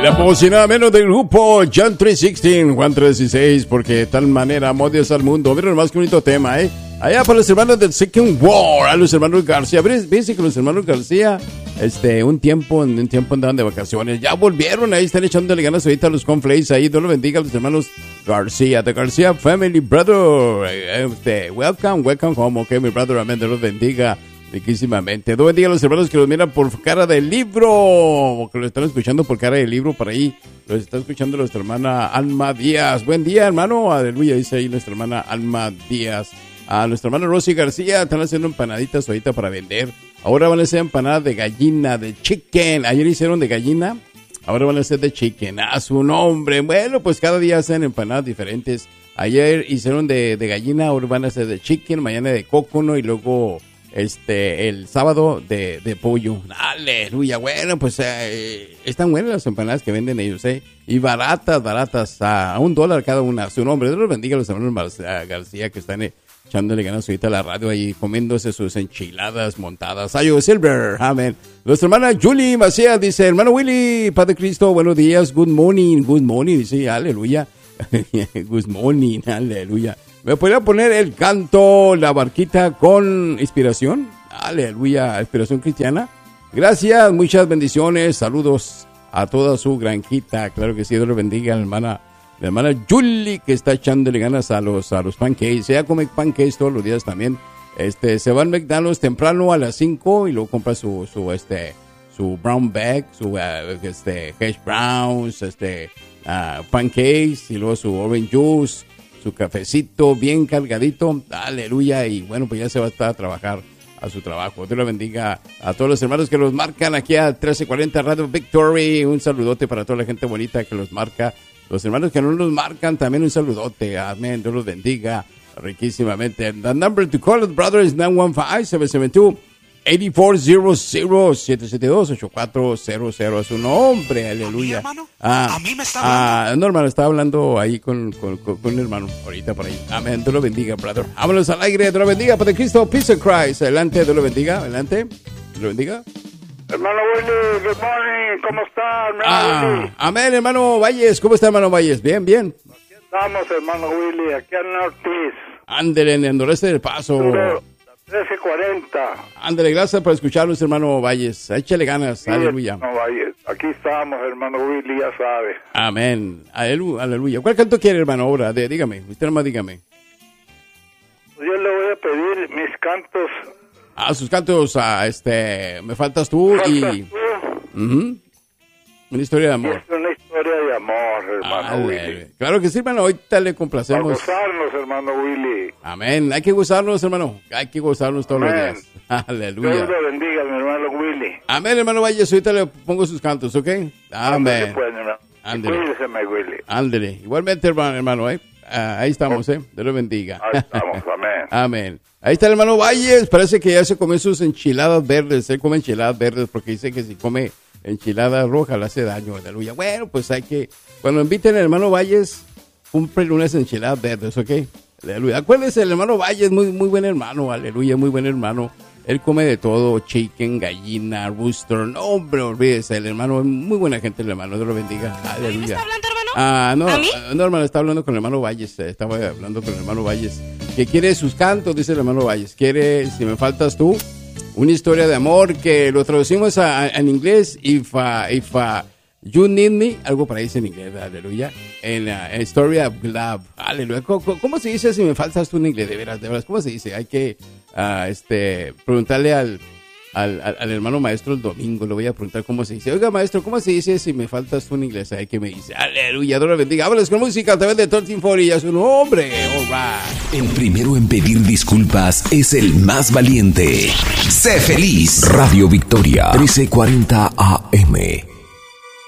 La emocionada menos del grupo John 316, Juan 316, porque de tal manera amó Dios al mundo. Miren más que bonito tema, Allá para los hermanos del Second War, a los hermanos García. Fíjense que los hermanos García, un tiempo andaban de vacaciones. Ya volvieron, ahí están echándole ganas ahorita a los cornflakes ahí. Dios los bendiga a los hermanos García, the García Family Brother. Welcome home, okay, mi brother, amén, Dios los bendiga. Riquísimamente. Dios bendiga a los hermanos que los miran por cara del libro, que lo están escuchando por cara del libro, por ahí los está escuchando nuestra hermana Alma Díaz. Buen día, hermano, aleluya, dice ahí nuestra hermana Alma Díaz. A nuestra hermana Rosy García están haciendo empanaditas ahorita para vender. Ahora van a hacer empanadas de gallina, de chicken. Ayer hicieron de gallina, ahora van a hacer de chicken. A su nombre. Bueno, pues cada día hacen empanadas diferentes. Ayer hicieron de gallina, ahora van a hacer de chicken, mañana de cócono y luego el sábado de pollo. Aleluya. Bueno, pues están buenas las empanadas que venden ellos, y baratas, a $1 cada una. A su nombre. Dios los bendiga a los hermanos García que están echándole ganas ahorita a la radio ahí, comiéndose sus enchiladas montadas. Ayo Silver, amén. Nuestra hermana Julie Macías dice, hermano Willy, Padre Cristo, buenos días, good morning, dice, aleluya. Good morning, aleluya. ¿Me podría poner el canto La Barquita con inspiración? Aleluya, inspiración cristiana. Gracias, muchas bendiciones, saludos a toda su granjita. Claro que sí, Dios le bendiga, la hermana Julie, que está echándole ganas a los pancakes. Ella come pancakes todos los días también. Se va al McDonald's temprano a las 5 y luego compra su brown bag, su hash browns, pancakes y luego su orange juice, su cafecito bien cargadito, aleluya, y bueno, pues ya se va a estar a trabajar a su trabajo. Dios le bendiga a todos los hermanos que los marcan aquí a 1340 Radio Victory. Un saludote para toda la gente bonita que los marca. Los hermanos que no los marcan, también un saludote. Amén, Dios los bendiga riquísimamente. The number to call it, brother, is 915-772-8400, 772-8400. A su nombre, aleluya. ¿A mí me está hablando? No, hermano, estaba hablando ahí con un hermano ahorita por ahí. Amén, Dios lo bendiga, brother. Vámonos al aire, Dios lo bendiga, Padre Cristo, peace of Christ. Adelante, Dios lo bendiga, adelante. Dios lo bendiga. Hermano Willy, good morning, ¿cómo está, hermano Willy? Amén, hermano Valles, ¿cómo está, hermano Valles? Bien. Aquí andamos, hermano Willy, aquí al Northeast. Ándele, en el noreste del Paso. 1340. Ándele, gracias por escucharnos, hermano Valles. Échale ganas, sí, aleluya. No, Valles. Aquí estamos, hermano Willy, ya sabe. Amén, aleluya. ¿Cuál canto quiere, hermano, ahora? Dígame, usted nomás dígame. Pues yo le voy a pedir mis cantos. Sus cantos, Me Faltas Tú y... Una historia de amor. Es una historia de amor, hermano Willy. Claro que sí, hermano, ahorita le complacemos. Para gozarnos, hermano Willy. Amén, hay que gozarnos, hermano. Hay que gozarnos todos los días. Aleluya. Dios lo bendiga, mi hermano Willy. Amén, hermano Valles, ahorita le pongo sus cantos, ¿ok? Amén. Ándele. Cuídese, Willy. Ándele. Igualmente, hermano, ahí estamos, Dios lo bendiga. Ahí estamos, amén. Amén. Ahí está el hermano Valles, parece que ya se comió sus enchiladas verdes. Él come enchiladas verdes porque dice que si come enchiladas rojas le hace daño, aleluya. Bueno, pues hay que, cuando inviten al hermano Valles, compren unas enchiladas verdes, ¿ok? Aleluya. Acuérdense, el hermano Valles, muy buen hermano, aleluya, muy buen hermano. Él come de todo, chicken, gallina, rooster. No, hombre, olvídese, el hermano es muy buena gente, el hermano, Dios lo bendiga. Aleluya. ¿A mí me está hablando, hermano? No, ¿A mí? No, hermano, está hablando con el hermano Valles. Estaba hablando con el hermano Valles. Que quiere sus cantos, dice el hermano Valles. Quiere, Si Me Faltas Tú, una historia de amor que lo traducimos en inglés. If you need me, algo para irse en inglés, aleluya. En Story of Love, aleluya. ¿Cómo se dice Si Me Faltas Tú en inglés? De veras, ¿cómo se dice? Hay que preguntarle al hermano maestro el domingo. Le voy a preguntar cómo se dice. Oiga, maestro, ¿cómo se dice Si Me Faltas Tú en inglés? Ay, que me dice, aleluya, Dios lo bendiga. Háblales con música a través de 1340 y a su nombre. All right. El primero en pedir disculpas es el más valiente. Sé feliz. Radio Victoria 1340 AM.